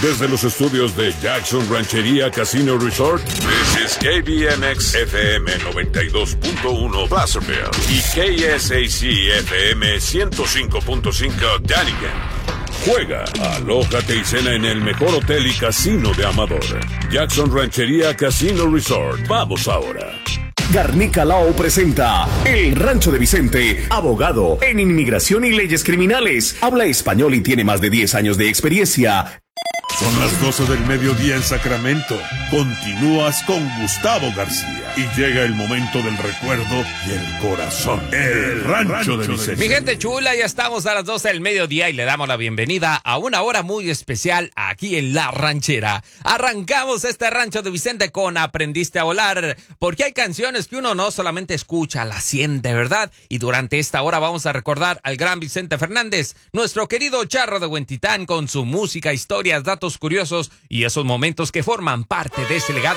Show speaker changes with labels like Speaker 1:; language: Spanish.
Speaker 1: Desde los estudios de Jackson Ranchería Casino Resort, this is KBMX FM 92.1 Placerville y KSAC FM 105.5 Dunnigan. Juega, alójate y cena en el mejor hotel y casino de Amador. Jackson Ranchería Casino Resort. Vamos ahora.
Speaker 2: Garnica Lao presenta El Rancho de Vicente, abogado en inmigración y leyes criminales. Habla español y tiene más de 10 años de experiencia.
Speaker 3: Son las 12 del mediodía en Sacramento. Continúas con Gustavo García. Y llega el momento del recuerdo y el corazón. El Rancho de Vicente.
Speaker 4: Mi gente chula, ya estamos a las 12 del mediodía y le damos la bienvenida a una hora muy especial aquí en La Ranchera. Arrancamos este Rancho de Vicente con Aprendiste a Volar, porque hay canciones que uno no solamente escucha, las siente, ¿verdad? Y durante esta hora vamos a recordar al gran Vicente Fernández, nuestro querido charro de Huentitán, con su música, historias, datos curiosos y esos momentos que forman parte de ese legado